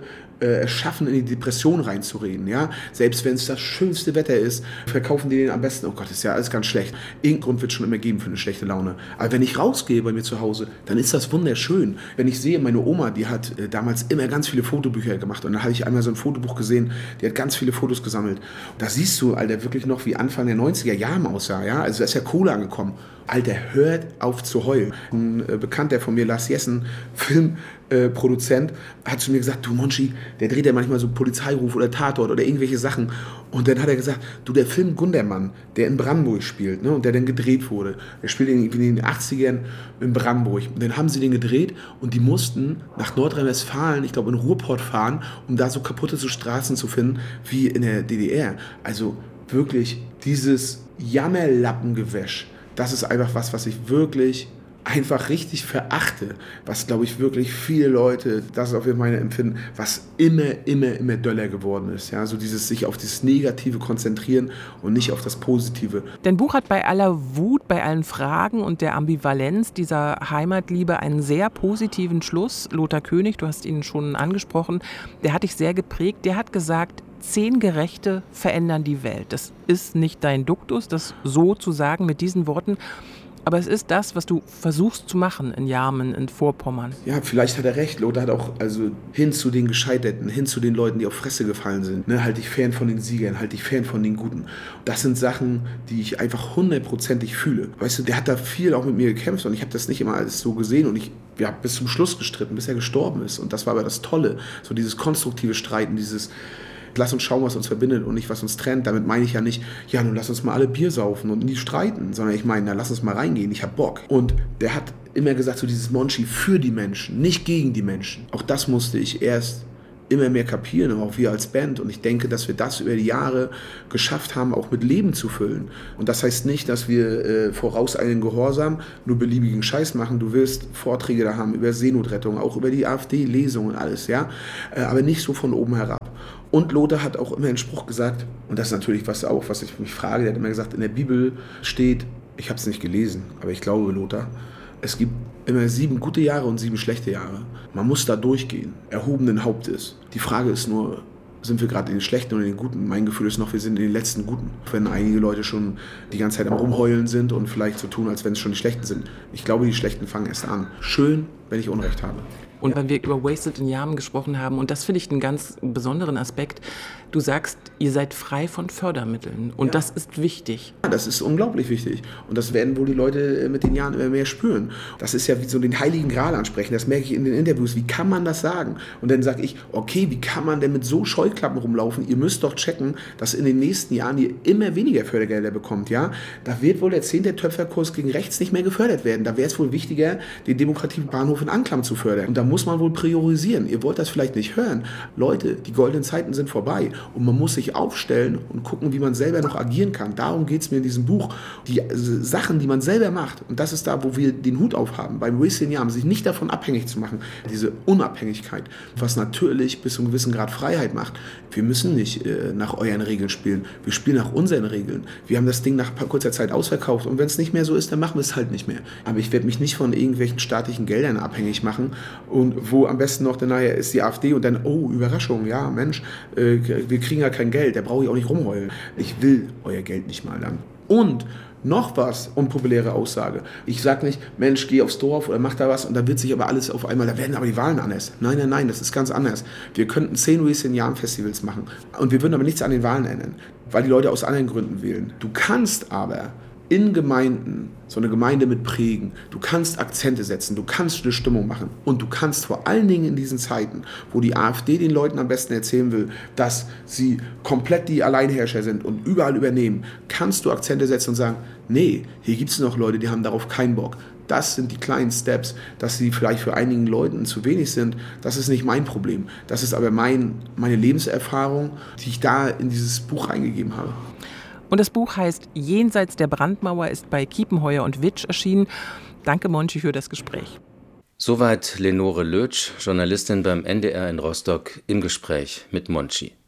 es schaffen, in die Depression reinzureden. Ja? Selbst wenn es das schönste Wetter ist, verkaufen die den am besten, oh Gott, ist ja alles ganz schlecht. Irgendein Grund wird es schon immer geben für eine schlechte Laune. Aber wenn ich rausgehe bei mir zu Hause, dann ist das wunderschön. Wenn ich sehe, meine Oma, die hat damals immer ganz viele Fotobücher gemacht. Und dann habe ich einmal so ein Fotobuch gesehen, die hat ganz viele Fotos gesammelt. Da siehst du, Alter, wirklich noch wie Anfang der 90er Jahre aussah. Ja? Also da ist ja Kohle angekommen. Alter, hört auf zu heulen. Ein Bekannter von mir, Lars Jessen, Filmproduzent, hat zu mir gesagt, du Monchi, der dreht ja manchmal so Polizeiruf oder Tatort oder irgendwelche Sachen. Und dann hat er gesagt, du, der Film Gundermann, der in Brandenburg spielt, ne, und der dann gedreht wurde, der spielt in den 80ern in Brandenburg. Und dann haben sie den gedreht und die mussten nach Nordrhein-Westfalen, ich glaube in Ruhrpott fahren, um da so kaputte Straßen zu finden wie in der DDR. Also wirklich dieses Jammerlappengewäsch. Das ist einfach was ich wirklich einfach richtig verachte, was, glaube ich, wirklich viele Leute, das ist auf jeden Fall mein Empfinden, was immer döller geworden ist. Ja? So dieses sich auf das Negative konzentrieren und nicht auf das Positive. Dein Buch hat bei aller Wut, bei allen Fragen und der Ambivalenz dieser Heimatliebe einen sehr positiven Schluss. Lothar König, du hast ihn schon angesprochen, der hat dich sehr geprägt. Der hat gesagt, 10 Gerechte verändern die Welt. Das ist nicht dein Duktus, das so zu sagen mit diesen Worten. Aber es ist das, was du versuchst zu machen in Jarmen, in Vorpommern. Ja, vielleicht hat er recht. Lothar hat auch hin zu den Gescheiterten, hin zu den Leuten, die auf Fresse gefallen sind. Ne, halt dich fern von den Siegern, halt dich fern von den Guten. Das sind Sachen, die ich einfach 100%ig fühle. Weißt du, der hat da viel auch mit mir gekämpft und ich habe das nicht immer alles so gesehen und ich habe bis zum Schluss gestritten, bis er gestorben ist. Und das war aber das Tolle, so dieses konstruktive Streiten, dieses lass uns schauen, was uns verbindet und nicht, was uns trennt. Damit meine ich ja nicht, ja, nun lass uns mal alle Bier saufen und nie streiten, sondern ich meine, na, lass uns mal reingehen, ich hab Bock. Und der hat immer gesagt, so dieses Monchi für die Menschen, nicht gegen die Menschen. Auch das musste ich erst immer mehr kapieren, auch wir als Band. Und ich denke, dass wir das über die Jahre geschafft haben, auch mit Leben zu füllen. Und das heißt nicht, dass wir vorauseilenden Gehorsam nur beliebigen Scheiß machen. Du wirst Vorträge da haben über Seenotrettung, auch über die AfD-Lesungen, alles, ja. Aber nicht so von oben herab. Und Lothar hat auch immer einen Spruch gesagt, und das ist natürlich was ich mich frage, der hat immer gesagt, in der Bibel steht, ich habe es nicht gelesen, aber ich glaube, Lothar, es gibt immer 7 gute Jahre und 7 schlechte Jahre. Man muss da durchgehen, erhobenen Hauptes. Die Frage ist nur, sind wir gerade in den schlechten oder in den guten? Mein Gefühl ist noch, wir sind in den letzten guten. Wenn einige Leute schon die ganze Zeit am Rumheulen sind und vielleicht so tun, als wenn es schon die schlechten sind. Ich glaube, die schlechten fangen erst an. Schön, wenn ich Unrecht habe. Und wenn wir über Wasted in Jarmen gesprochen haben, und das finde ich einen ganz besonderen Aspekt, du sagst, ihr seid frei von Fördermitteln und das ist wichtig. Ja, das ist unglaublich wichtig und das werden wohl die Leute mit den Jahren immer mehr spüren. Das ist ja wie so den heiligen Gral ansprechen, das merke ich in den Interviews, wie kann man das sagen? Und dann sage ich, okay, wie kann man denn mit so Scheuklappen rumlaufen? Ihr müsst doch checken, dass in den nächsten Jahren ihr immer weniger Fördergelder bekommt, ja? Da wird wohl der 10. Töpferkurs gegen rechts nicht mehr gefördert werden. Da wäre es wohl wichtiger, den Demokratiebahnhof in Anklam zu fördern. Und da muss man wohl priorisieren. Ihr wollt das vielleicht nicht hören. Leute, die goldenen Zeiten sind vorbei und man muss sich aufstellen und gucken, wie man selber noch agieren kann. Darum geht es mir in diesem Buch. Die Sachen, die man selber macht, und das ist da, wo wir den Hut aufhaben, beim Wasted in Jarmen, sich nicht davon abhängig zu machen. Diese Unabhängigkeit, was natürlich bis zu einem gewissen Grad Freiheit macht. Wir müssen nicht nach euren Regeln spielen. Wir spielen nach unseren Regeln. Wir haben das Ding nach kurzer Zeit ausverkauft und wenn es nicht mehr so ist, dann machen wir es halt nicht mehr. Aber ich werde mich nicht von irgendwelchen staatlichen Geldern abhängig machen und wo am besten noch dann nachher ist die AfD und dann, oh, Überraschung, ja, Mensch, wir kriegen ja kein Geld, da brauche ich auch nicht rumheulen. Ich will euer Geld nicht mal lang. Und noch was, unpopuläre Aussage. Ich sage nicht, Mensch, geh aufs Dorf oder mach da was und dann wird sich aber alles auf einmal, da werden aber die Wahlen anders. Nein, das ist ganz anders. Wir könnten 10 Wasted in Jarmen Festivals machen und wir würden aber nichts an den Wahlen ändern, weil die Leute aus anderen Gründen wählen. Du kannst aber in Gemeinden so eine Gemeinde mit prägen. Du kannst Akzente setzen, du kannst eine Stimmung machen und du kannst vor allen Dingen in diesen Zeiten, wo die AfD den Leuten am besten erzählen will, dass sie komplett die Alleinherrscher sind und überall übernehmen, kannst du Akzente setzen und sagen, nee, hier gibt es noch Leute, die haben darauf keinen Bock. Das sind die kleinen Steps, dass sie vielleicht für einigen Leuten zu wenig sind. Das ist nicht mein Problem. Das ist aber meine Lebenserfahrung, die ich da in dieses Buch eingegeben habe. Und das Buch heißt Jenseits der Brandmauer, ist bei Kiepenheuer und Witsch erschienen. Danke, Monchi, für das Gespräch. Soweit Lenore Lötsch, Journalistin beim NDR in Rostock, im Gespräch mit Monchi.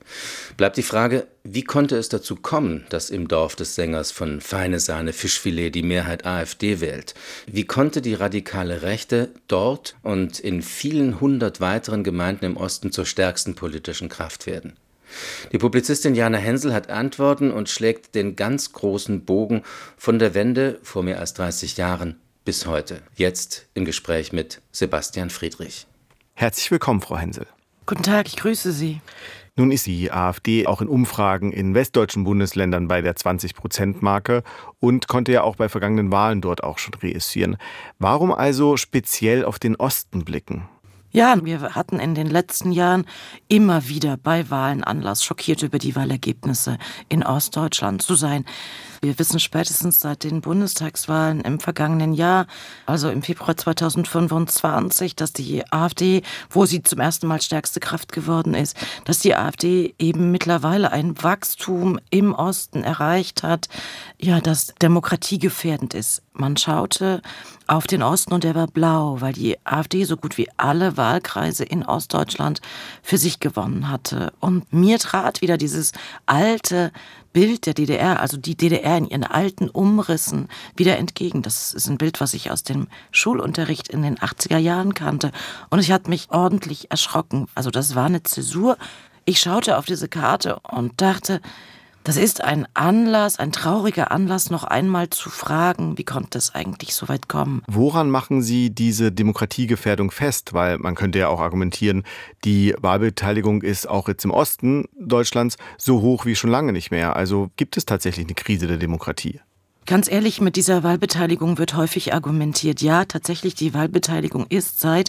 Bleibt die Frage, wie konnte es dazu kommen, dass im Dorf des Sängers von Feine Sahne Fischfilet die Mehrheit AfD wählt? Wie konnte die radikale Rechte dort und in vielen hundert weiteren Gemeinden im Osten zur stärksten politischen Kraft werden? Die Publizistin Jana Hensel hat Antworten und schlägt den ganz großen Bogen von der Wende vor mehr als 30 Jahren bis heute. Jetzt im Gespräch mit Sebastian Friedrich. Herzlich willkommen, Frau Hensel. Guten Tag, ich grüße Sie. Nun ist die AfD auch in Umfragen in westdeutschen Bundesländern bei der 20%-Marke und konnte ja auch bei vergangenen Wahlen dort auch schon reüssieren. Warum also speziell auf den Osten blicken? Ja, wir hatten in den letzten Jahren immer wieder bei Wahlen Anlass, schockiert über die Wahlergebnisse in Ostdeutschland zu sein. Wir wissen spätestens seit den Bundestagswahlen im vergangenen Jahr, also im Februar 2025, dass die AfD, wo sie zum ersten Mal stärkste Kraft geworden ist, dass die AfD eben mittlerweile ein Wachstum im Osten erreicht hat, ja, das demokratiegefährdend ist. Man schaute auf den Osten und der war blau, weil die AfD so gut wie alle Wahlkreise in Ostdeutschland für sich gewonnen hatte. Und mir trat wieder dieses alte Bild der DDR, also die DDR in ihren alten Umrissen, wieder entgegen. Das ist ein Bild, was ich aus dem Schulunterricht in den 80er Jahren kannte. Und ich hatte mich ordentlich erschrocken. Also das war eine Zäsur. Ich schaute auf diese Karte und dachte, das ist ein Anlass, ein trauriger Anlass, noch einmal zu fragen, wie konnte es eigentlich so weit kommen? Woran machen Sie diese Demokratiegefährdung fest? Weil man könnte ja auch argumentieren, die Wahlbeteiligung ist auch jetzt im Osten Deutschlands so hoch wie schon lange nicht mehr. Also gibt es tatsächlich eine Krise der Demokratie? Ganz ehrlich, mit dieser Wahlbeteiligung wird häufig argumentiert. Ja, tatsächlich, die Wahlbeteiligung ist seit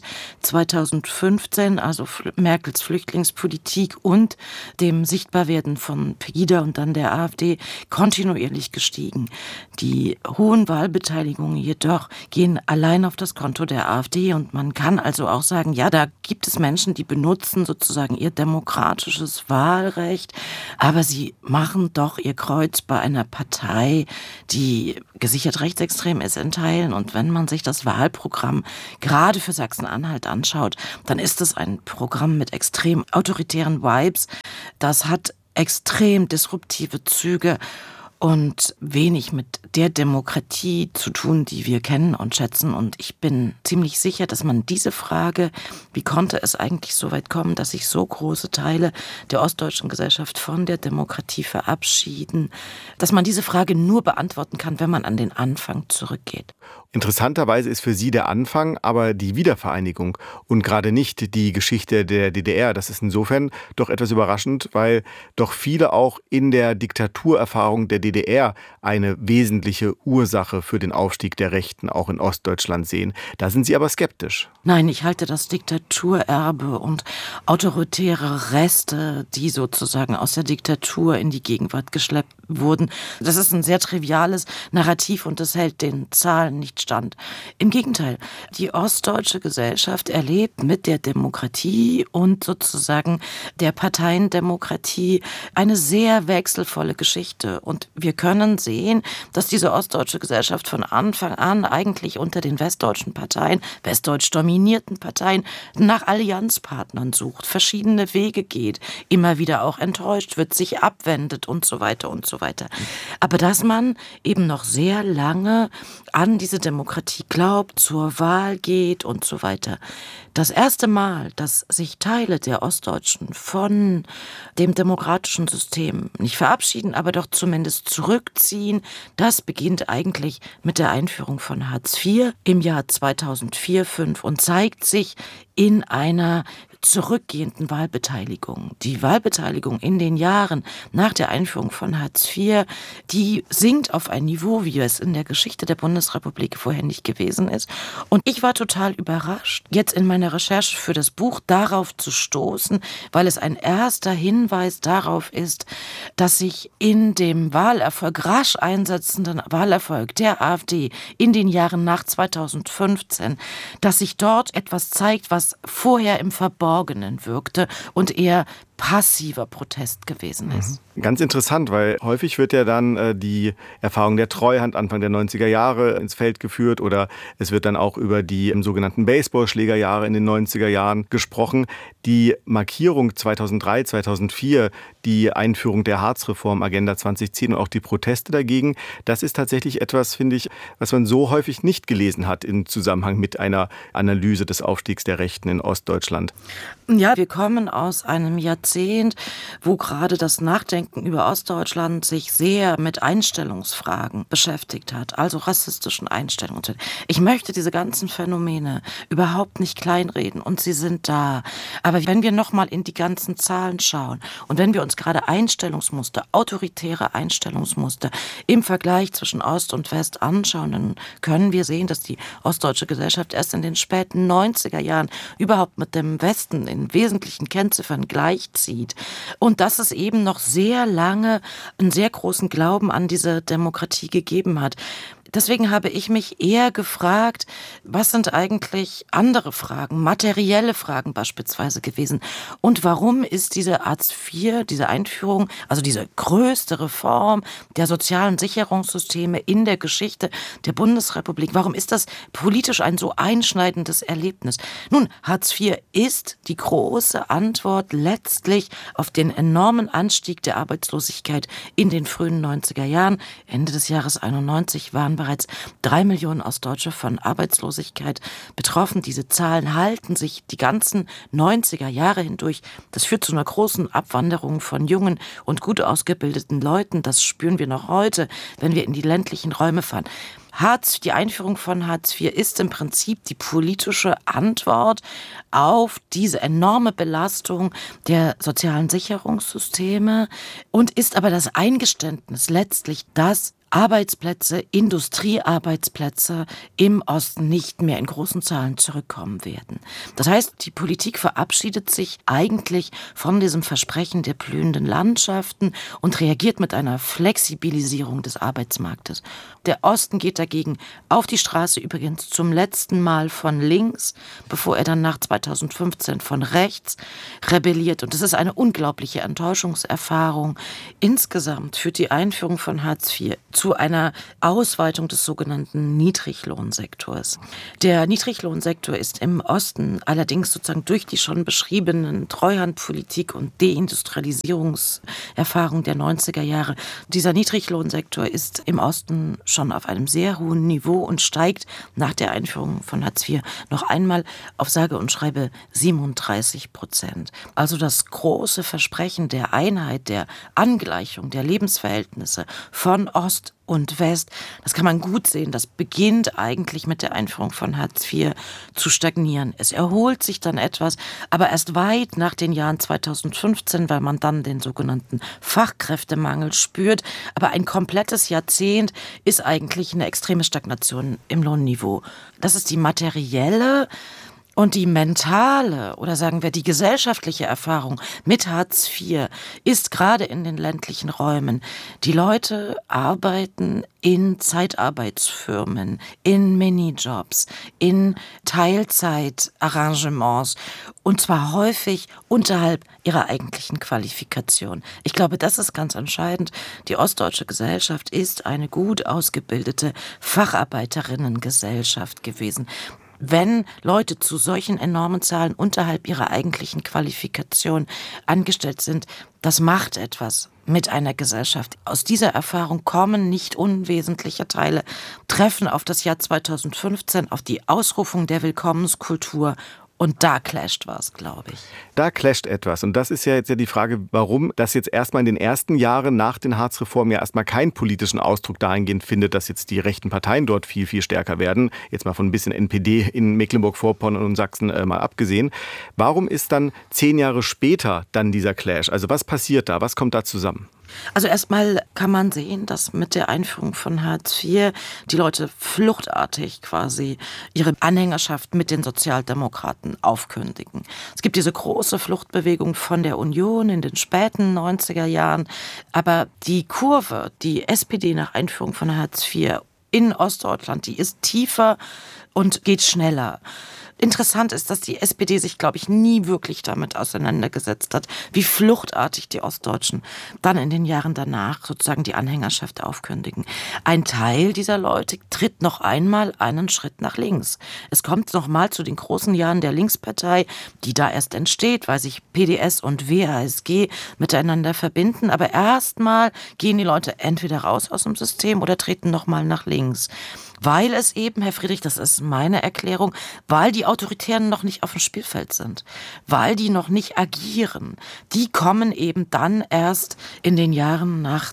2015, also Merkels Flüchtlingspolitik und dem Sichtbarwerden von Pegida und dann der AfD, kontinuierlich gestiegen. Die hohen Wahlbeteiligungen jedoch gehen allein auf das Konto der AfD und man kann also auch sagen, ja, da gibt es Menschen, die benutzen sozusagen ihr demokratisches Wahlrecht, aber sie machen doch ihr Kreuz bei einer Partei, die gesichert rechtsextrem ist in Teilen. Und wenn man sich das Wahlprogramm gerade für Sachsen-Anhalt anschaut, dann ist es ein Programm mit extrem autoritären Vibes. Das hat extrem disruptive Züge und wenig mit der Demokratie zu tun, die wir kennen und schätzen. Und ich bin ziemlich sicher, dass man diese Frage, wie konnte es eigentlich so weit kommen, dass sich so große Teile der ostdeutschen Gesellschaft von der Demokratie verabschieden, dass man diese Frage nur beantworten kann, wenn man an den Anfang zurückgeht. Interessanterweise ist für Sie der Anfang aber die Wiedervereinigung und gerade nicht die Geschichte der DDR. Das ist insofern doch etwas überraschend, weil doch viele auch in der Diktaturerfahrung der DDR eine wesentliche Ursache für den Aufstieg der Rechten auch in Ostdeutschland sehen. Da sind Sie aber skeptisch. Nein, ich halte das Diktaturerbe und autoritäre Reste, die sozusagen aus der Diktatur in die Gegenwart geschleppt wurden, das ist ein sehr triviales Narrativ und das hält den Zahlen nicht stand. Im Gegenteil, die ostdeutsche Gesellschaft erlebt mit der Demokratie und sozusagen der Parteiendemokratie eine sehr wechselvolle Geschichte. Und wir können sehen, dass diese ostdeutsche Gesellschaft von Anfang an eigentlich unter den westdeutschen Parteien, westdeutsch dominierten Parteien, nach Allianzpartnern sucht, verschiedene Wege geht, immer wieder auch enttäuscht wird, sich abwendet und so weiter und so weiter. Aber dass man eben noch sehr lange an diese Demokratie glaubt, zur Wahl geht und so weiter. Das erste Mal, dass sich Teile der Ostdeutschen von dem demokratischen System nicht verabschieden, aber doch zumindest zurückziehen, das beginnt eigentlich mit der Einführung von Hartz IV im Jahr 2004/05 und zeigt sich in einer zurückgehenden Wahlbeteiligung. Die Wahlbeteiligung in den Jahren nach der Einführung von Hartz IV, die sinkt auf ein Niveau, wie es in der Geschichte der Bundesrepublik vorher nicht gewesen ist. Und ich war total überrascht, jetzt in meiner Recherche für das Buch darauf zu stoßen, weil es ein erster Hinweis darauf ist, dass sich in dem Wahlerfolg, rasch einsetzenden Wahlerfolg der AfD in den Jahren nach 2015, dass sich dort etwas zeigt, was vorher im Verborgenen wirkte und eher passiver Protest gewesen ist. Ganz interessant, weil häufig wird ja dann die Erfahrung der Treuhand Anfang der 90er Jahre ins Feld geführt oder es wird dann auch über die sogenannten Baseballschlägerjahre in den 90er Jahren gesprochen. Die Markierung 2003, 2004, die Einführung der Harzreform, Agenda 2010 und auch die Proteste dagegen, das ist tatsächlich etwas, finde ich, was man so häufig nicht gelesen hat im Zusammenhang mit einer Analyse des Aufstiegs der Rechten in Ostdeutschland. Ja, wir kommen aus einem Jahrzehnt, wo gerade das Nachdenken über Ostdeutschland sich sehr mit Einstellungsfragen beschäftigt hat, also rassistischen Einstellungen. Ich möchte diese ganzen Phänomene überhaupt nicht kleinreden und sie sind da. Aber wenn wir nochmal in die ganzen Zahlen schauen und wenn wir uns gerade Einstellungsmuster, autoritäre Einstellungsmuster im Vergleich zwischen Ost und West anschauen, dann können wir sehen, dass die ostdeutsche Gesellschaft erst in den späten 90er Jahren überhaupt mit dem Westen in wesentlichen Kennziffern gleichzieht. Und dass es eben noch sehr lange einen sehr großen Glauben an diese Demokratie gegeben hat. Deswegen habe ich mich eher gefragt, was sind eigentlich andere Fragen, materielle Fragen beispielsweise gewesen? Und warum ist diese Hartz IV, diese Einführung, also diese größte Reform der sozialen Sicherungssysteme in der Geschichte der Bundesrepublik, warum ist das politisch ein so einschneidendes Erlebnis? Nun, Hartz IV ist die große Antwort letztlich auf den enormen Anstieg der Arbeitslosigkeit in den frühen 90er Jahren. Ende des Jahres 91 waren bereits 3 Millionen Ostdeutsche von Arbeitslosigkeit betroffen. Diese Zahlen halten sich die ganzen 90er Jahre hindurch. Das führt zu einer großen Abwanderung von jungen und gut ausgebildeten Leuten. Das spüren wir noch heute, wenn wir in die ländlichen Räume fahren. Die Einführung von Hartz IV ist im Prinzip die politische Antwort auf diese enorme Belastung der sozialen Sicherungssysteme und ist aber das Eingeständnis letztlich, dass Arbeitsplätze, Industriearbeitsplätze im Osten nicht mehr in großen Zahlen zurückkommen werden. Das heißt, die Politik verabschiedet sich eigentlich von diesem Versprechen der blühenden Landschaften und reagiert mit einer Flexibilisierung des Arbeitsmarktes. Der Osten geht dagegen auf die Straße übrigens zum letzten Mal von links, bevor er dann nach 2015 von rechts rebelliert. Und das ist eine unglaubliche Enttäuschungserfahrung. Insgesamt führt die Einführung von Hartz IV zu einer Ausweitung des sogenannten Niedriglohnsektors. Der Niedriglohnsektor ist im Osten allerdings sozusagen durch die schon beschriebenen Treuhandpolitik und Deindustrialisierungserfahrung der 90er Jahre. Dieser Niedriglohnsektor ist im Osten schon auf einem sehr hohen Niveau und steigt nach der Einführung von Hartz IV noch einmal auf sage und schreibe 37%. Also das große Versprechen der Einheit, der Angleichung der Lebensverhältnisse von Ost und West, das kann man gut sehen, das beginnt eigentlich mit der Einführung von Hartz IV zu stagnieren. Es erholt sich dann etwas, aber erst weit nach den Jahren 2015, weil man dann den sogenannten Fachkräftemangel spürt. Aber ein komplettes Jahrzehnt ist eigentlich eine extreme Stagnation im Lohnniveau. Das ist die materielle und die mentale oder sagen wir die gesellschaftliche Erfahrung mit Hartz IV ist gerade in den ländlichen Räumen. Die Leute arbeiten in Zeitarbeitsfirmen, in Minijobs, in Teilzeitarrangements und zwar häufig unterhalb ihrer eigentlichen Qualifikation. Ich glaube, das ist ganz entscheidend. Die ostdeutsche Gesellschaft ist eine gut ausgebildete Facharbeiterinnengesellschaft gewesen. Wenn Leute zu solchen enormen Zahlen unterhalb ihrer eigentlichen Qualifikation angestellt sind, das macht etwas mit einer Gesellschaft. Aus dieser Erfahrung kommen nicht unwesentliche Teile, treffen auf das Jahr 2015, auf die Ausrufung der Willkommenskultur. Und da clasht was, glaube ich. Da clasht etwas. Und das ist ja jetzt die Frage, warum das jetzt erstmal in den ersten Jahren nach den Harzreformen ja erstmal keinen politischen Ausdruck dahingehend findet, dass jetzt die rechten Parteien dort viel, viel stärker werden. Jetzt mal von ein bisschen NPD in Mecklenburg-Vorpommern und Sachsen mal abgesehen. Warum ist dann 10 Jahre später dann dieser Clash? Also was passiert da? Was kommt da zusammen? Also erstmal kann man sehen, dass mit der Einführung von Hartz IV die Leute fluchtartig quasi ihre Anhängerschaft mit den Sozialdemokraten aufkündigen. Es gibt diese große Fluchtbewegung von der Union in den späten 90er Jahren, aber die Kurve, die SPD nach Einführung von Hartz IV in Ostdeutschland, die ist tiefer und geht schneller. Interessant ist, dass die SPD sich, glaube ich, nie wirklich damit auseinandergesetzt hat, wie fluchtartig die Ostdeutschen dann in den Jahren danach sozusagen die Anhängerschaft aufkündigen. Ein Teil dieser Leute tritt noch einmal einen Schritt nach links. Es kommt noch mal zu den großen Jahren der Linkspartei, die da erst entsteht, weil sich PDS und WASG miteinander verbinden. Aber erstmal gehen die Leute entweder raus aus dem System oder treten noch mal nach links. Weil es eben, Herr Friedrich, das ist meine Erklärung, weil die Autoritären noch nicht auf dem Spielfeld sind, weil die noch nicht agieren. Die kommen eben dann erst in den Jahren nach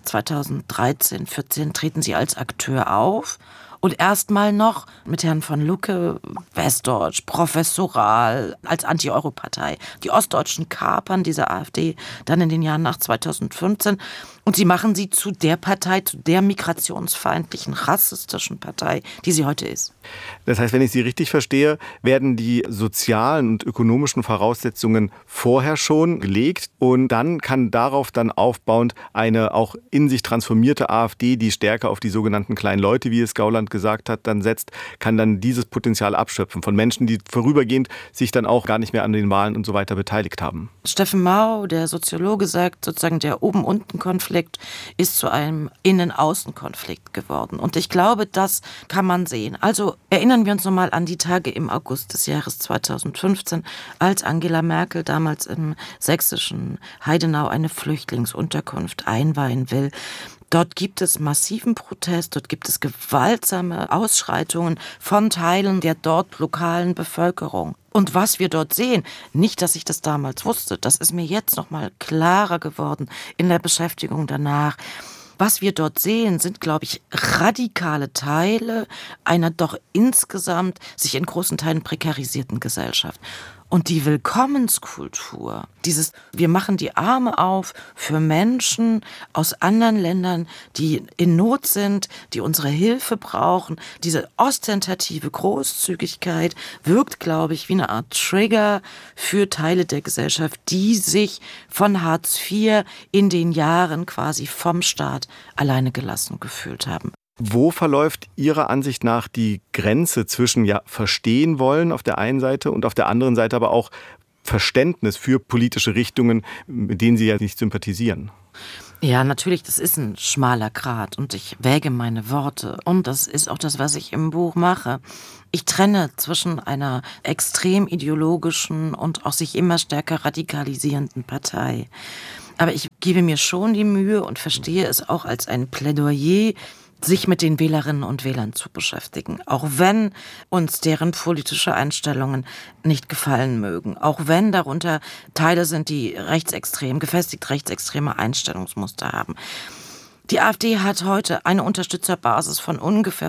2013, 14 treten sie als Akteur auf. Und erstmal noch mit Herrn von Lucke, Westdeutsch, professoral, als Anti-Euro-Partei. Die Ostdeutschen kapern diese AfD dann in den Jahren nach 2015. Und sie machen sie zu der Partei, zu der migrationsfeindlichen, rassistischen Partei, die sie heute ist. Das heißt, wenn ich Sie richtig verstehe, werden die sozialen und ökonomischen Voraussetzungen vorher schon gelegt und dann kann darauf dann aufbauend eine auch in sich transformierte AfD, die stärker auf die sogenannten kleinen Leute, wie es Gauland gesagt hat, dann setzt, kann dann dieses Potenzial abschöpfen von Menschen, die vorübergehend sich dann auch gar nicht mehr an den Wahlen und so weiter beteiligt haben. Steffen Mau, der Soziologe, sagt sozusagen, der Oben-Unten-Konflikt ist zu einem Innen-Außen-Konflikt geworden. Und ich glaube, das kann man sehen. Also erinnern wir uns nochmal an die Tage im August des Jahres 2015, als Angela Merkel damals im sächsischen Heidenau eine Flüchtlingsunterkunft einweihen will. Dort gibt es massiven Protest, dort gibt es gewaltsame Ausschreitungen von Teilen der dort lokalen Bevölkerung. Und was wir dort sehen, nicht, dass ich das damals wusste, das ist mir jetzt noch mal klarer geworden in der Beschäftigung danach. Was wir dort sehen, sind, glaube ich, radikale Teile einer doch insgesamt sich in großen Teilen prekarisierten Gesellschaft. Und die Willkommenskultur, dieses, wir machen die Arme auf für Menschen aus anderen Ländern, die in Not sind, die unsere Hilfe brauchen, diese ostentative Großzügigkeit wirkt, glaube ich, wie eine Art Trigger für Teile der Gesellschaft, die sich von Hartz IV in den Jahren quasi vom Staat alleine gelassen gefühlt haben. Wo verläuft Ihrer Ansicht nach die Grenze zwischen verstehen wollen auf der einen Seite und auf der anderen Seite aber auch Verständnis für politische Richtungen, mit denen Sie ja nicht sympathisieren? Ja, natürlich, das ist ein schmaler Grat und ich wäge meine Worte. Und das ist auch das, was ich im Buch mache. Ich trenne zwischen einer extrem ideologischen und auch sich immer stärker radikalisierenden Partei. Aber ich gebe mir schon die Mühe und verstehe es auch als ein Plädoyer, sich mit den Wählerinnen und Wählern zu beschäftigen, auch wenn uns deren politische Einstellungen nicht gefallen mögen, auch wenn darunter Teile sind, die gefestigt rechtsextreme Einstellungsmuster haben. Die AfD hat heute eine Unterstützerbasis von ungefähr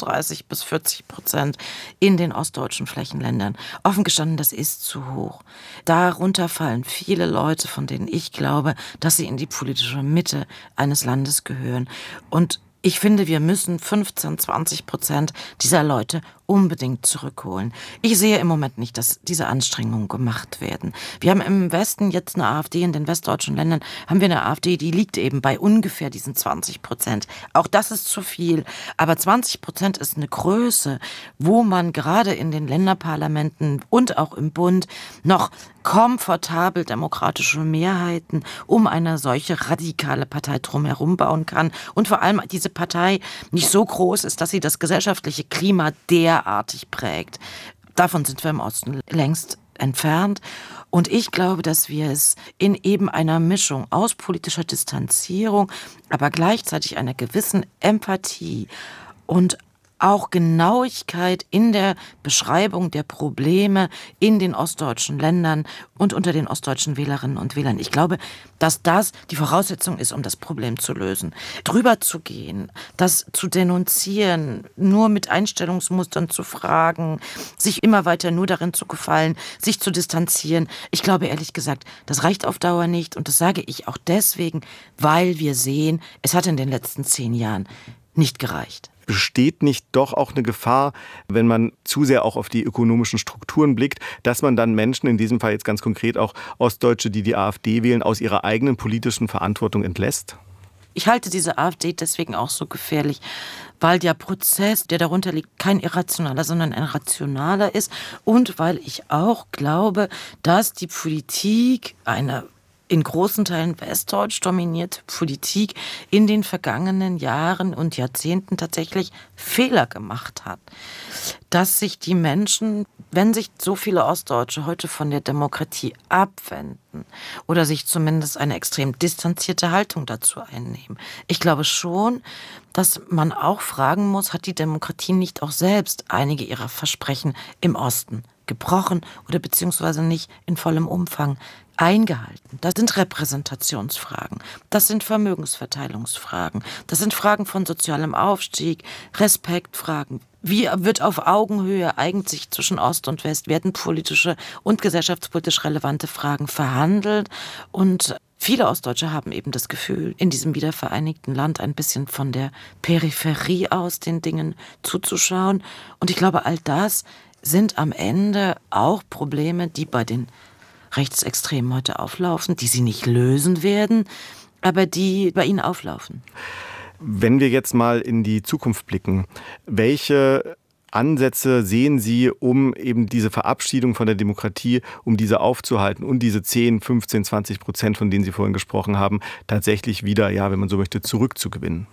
35-40% in den ostdeutschen Flächenländern. Offen gestanden, das ist zu hoch. Darunter fallen viele Leute, von denen ich glaube, dass sie in die politische Mitte eines Landes gehören. Und ich finde, wir müssen 15-20% dieser Leute unbedingt zurückholen. Ich sehe im Moment nicht, dass diese Anstrengungen gemacht werden. Wir haben im Westen jetzt eine AfD, in den westdeutschen Ländern haben wir eine AfD, die liegt eben bei ungefähr diesen 20%. Auch das ist zu viel, aber 20% ist eine Größe, wo man gerade in den Länderparlamenten und auch im Bund noch komfortabel demokratische Mehrheiten um eine solche radikale Partei drumherum bauen kann und vor allem diese Partei nicht so groß ist, dass sie das gesellschaftliche Klima derartig prägt. Davon sind wir im Osten längst entfernt. Und ich glaube, dass wir es in eben einer Mischung aus politischer Distanzierung, aber gleichzeitig einer gewissen Empathie und auch Genauigkeit in der Beschreibung der Probleme in den ostdeutschen Ländern und unter den ostdeutschen Wählerinnen und Wählern. Ich glaube, dass das die Voraussetzung ist, um das Problem zu lösen. Drüber zu gehen, das zu denunzieren, nur mit Einstellungsmustern zu fragen, sich immer weiter nur darin zu gefallen, sich zu distanzieren. Ich glaube, ehrlich gesagt, das reicht auf Dauer nicht. Und das sage ich auch deswegen, weil wir sehen, es hat in den letzten 10 Jahren nicht gereicht. Besteht nicht doch auch eine Gefahr, wenn man zu sehr auch auf die ökonomischen Strukturen blickt, dass man dann Menschen, in diesem Fall jetzt ganz konkret auch Ostdeutsche, die die AfD wählen, aus ihrer eigenen politischen Verantwortung entlässt? Ich halte diese AfD deswegen auch so gefährlich, weil der Prozess, der darunter liegt, kein irrationaler, sondern ein rationaler ist und weil ich auch glaube, dass die Politik, eine in großen Teilen westdeutsch dominierte Politik, in den vergangenen Jahren und Jahrzehnten tatsächlich Fehler gemacht hat. Dass sich die Menschen, wenn sich so viele Ostdeutsche heute von der Demokratie abwenden oder sich zumindest eine extrem distanzierte Haltung dazu einnehmen. Ich glaube schon, dass man auch fragen muss, hat die Demokratie nicht auch selbst einige ihrer Versprechen im Osten gebrochen oder beziehungsweise nicht in vollem Umfang eingehalten. Das sind Repräsentationsfragen, das sind Vermögensverteilungsfragen, das sind Fragen von sozialem Aufstieg, Respektfragen. Wie wird auf Augenhöhe eigentlich zwischen Ost und West, werden politische und gesellschaftspolitisch relevante Fragen verhandelt? Und viele Ostdeutsche haben eben das Gefühl, in diesem wiedervereinigten Land ein bisschen von der Peripherie aus den Dingen zuzuschauen. Und ich glaube, all das sind am Ende auch Probleme, die bei den Rechtsextremen heute auflaufen, die sie nicht lösen werden, aber die bei ihnen auflaufen. Wenn wir jetzt mal in die Zukunft blicken, welche Ansätze sehen Sie, um eben diese Verabschiedung von der Demokratie, um diese aufzuhalten und diese 10, 15, 20%, von denen Sie vorhin gesprochen haben, tatsächlich wieder, ja, wenn man so möchte, zurückzugewinnen?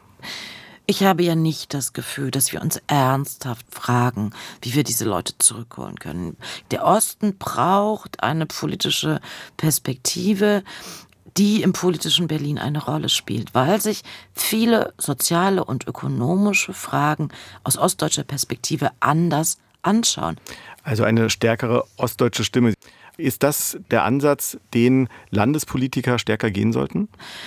Ich habe ja nicht das Gefühl, dass wir uns ernsthaft fragen, wie wir diese Leute zurückholen können. Der Osten braucht eine politische Perspektive, die im politischen Berlin eine Rolle spielt, weil sich viele soziale und ökonomische Fragen aus ostdeutscher Perspektive anders anschauen. Also eine stärkere ostdeutsche Stimme. Ist das der Ansatz, den Landespolitiker stärker gehen sollten?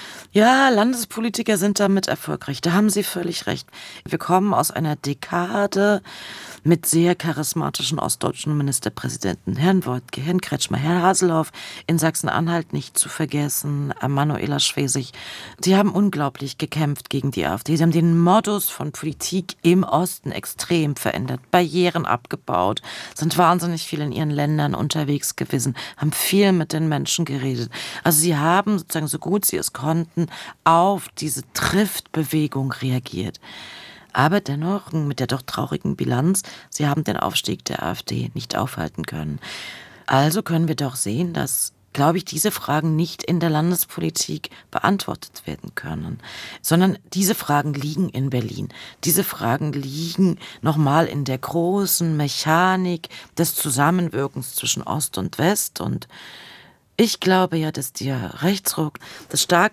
Ja, Landespolitiker sind damit erfolgreich. Da haben Sie völlig recht. Wir kommen aus einer Dekade mit sehr charismatischen ostdeutschen Ministerpräsidenten. Herrn Woidke, Herrn Kretschmer, Herr Haseloff, in Sachsen-Anhalt nicht zu vergessen, Manuela Schwesig. Sie haben unglaublich gekämpft gegen die AfD. Sie haben den Modus von Politik im Osten extrem verändert, Barrieren abgebaut, sind wahnsinnig viel in ihren Ländern unterwegs gewesen, haben viel mit den Menschen geredet. Also sie haben sozusagen so gut sie es konnten auf diese Triftbewegung reagiert. Aber dennoch, mit der doch traurigen Bilanz, sie haben den Aufstieg der AfD nicht aufhalten können. Also können wir doch sehen, dass, glaube ich, diese Fragen nicht in der Landespolitik beantwortet werden können, sondern diese Fragen liegen in Berlin. Diese Fragen liegen nochmal in der großen Mechanik des Zusammenwirkens zwischen Ost und West. Und ich glaube ja, dass der Rechtsruck, das starke